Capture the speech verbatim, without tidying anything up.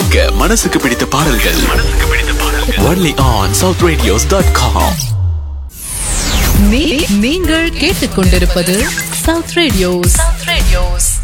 உங்க மனசுக்கு பிடித்த பாடல்கள் only on south radios dot com. நீங்கள் கேட்டுக்கொண்டிருப்பது சவுத் ரேடியோஸ்.